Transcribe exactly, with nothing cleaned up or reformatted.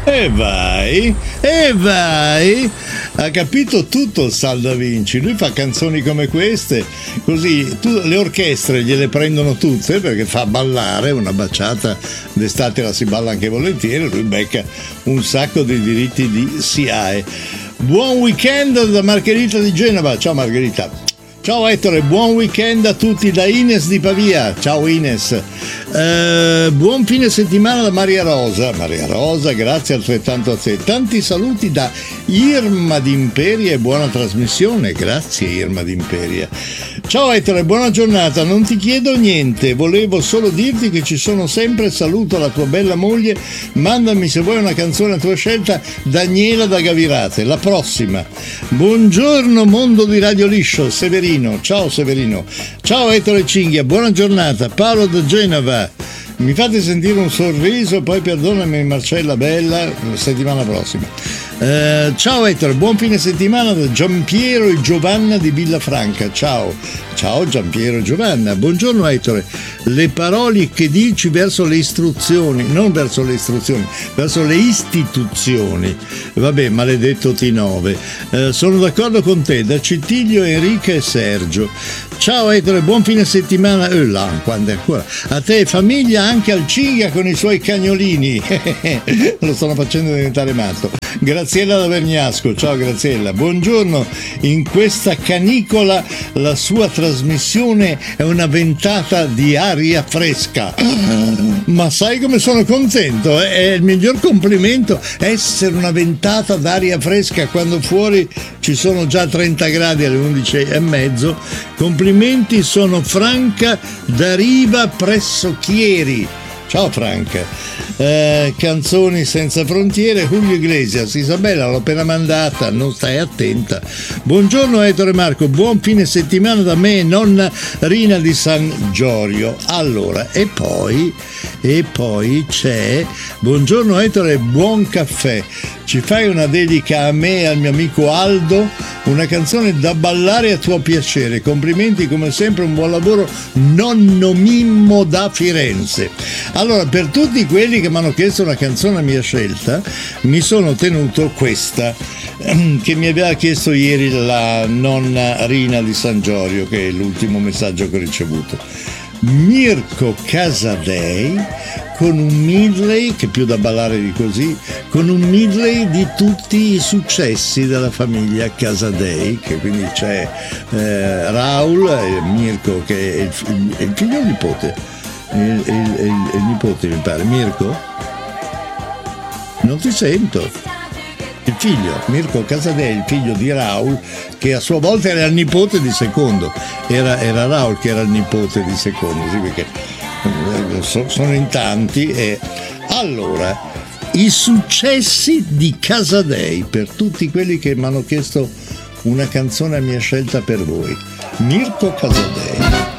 E vai, e vai, ha capito tutto Sal Da Vinci. Lui fa canzoni come queste, così tu, le orchestre gliele prendono tutte perché fa ballare, una baciata d'estate la si balla anche volentieri, lui becca un sacco di diritti di S I A E. Buon weekend da Margherita di Genova, ciao Margherita. Ciao Ettore, buon weekend a tutti da Ines di Pavia, ciao Ines. Uh, buon fine settimana da Maria Rosa, Maria Rosa, grazie altrettanto a te. Tanti saluti da Irma d'Imperia e buona trasmissione, grazie Irma d'Imperia. Ciao Ettore, buona giornata, non ti chiedo niente, volevo solo dirti che ci sono sempre, saluto la tua bella moglie, mandami se vuoi una canzone a tua scelta, Daniela da Gavirate, la prossima. Buongiorno mondo di Radio Liscio, Severino, ciao Severino, ciao Ettore Cinghia, buona giornata, Paolo da Genova. Mi fate sentire un sorriso, poi perdonami Marcella Bella, settimana prossima. Uh, ciao Ettore, buon fine settimana da Giampiero e Giovanna di Villafranca, ciao. Ciao Giampiero e Giovanna, buongiorno Ettore. Le parole che dici verso le istruzioni, non verso le istruzioni, verso le istituzioni. Vabbè, maledetto T nove. Uh, sono d'accordo con te, da Cittiglio, Enrica e Sergio. Ciao Ettore, buon fine settimana. Eh, là, quando è ancora. A te e famiglia, anche al Cinghia con i suoi cagnolini. Lo stanno facendo diventare matto. Graziella da Vergnasco, ciao Graziella, buongiorno. In questa canicola la sua trasmissione è una ventata di aria fresca. Ma sai come sono contento? È il miglior complimento essere una ventata d'aria fresca quando fuori ci sono già trenta gradi alle undici e mezzo. Complimenti, sono Franca da Riva presso Chieri. Ciao Franca. Eh, canzoni senza frontiere, Julio Iglesias. Isabella l'ho appena mandata, non stai attenta. Buongiorno Ettore Marco, buon fine settimana da me e nonna Rina di San Giorgio. Allora, e poi e poi c'è buongiorno Ettore, buon caffè. Ci fai una dedica a me e al mio amico Aldo, una canzone da ballare a tuo piacere. Complimenti come sempre, un buon lavoro, nonno Mimmo da Firenze. Allora, per tutti quelli che mi hanno chiesto una canzone a mia scelta, mi sono tenuto questa che mi aveva chiesto ieri la nonna Rina di San Giorgio, che è l'ultimo messaggio che ho ricevuto. Mirko Casadei con un medley, che più da ballare di così, con un medley di tutti i successi della famiglia Casadei, che quindi c'è eh, Raul e Mirko, che è il, il, il figlio o il nipote? Il, il, il, il nipote mi pare. Mirko? Non ti sento. Il figlio, Mirko Casadei, il figlio di Raul, che a sua volta era il nipote di Secondo. Era, era Raul che era il nipote di Secondo, sì, perché sono in tanti. E allora, i successi di Casadei, per tutti quelli che mi hanno chiesto una canzone a mia scelta per voi. Mirko Casadei.